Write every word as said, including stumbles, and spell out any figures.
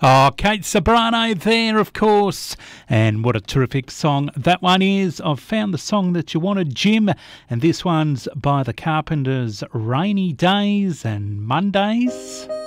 Oh, Kate Ceberano there, of course. And what a terrific song that one is. I've found the song that you wanted, Jim. And this one's by the Carpenters, Rainy Days and Mondays.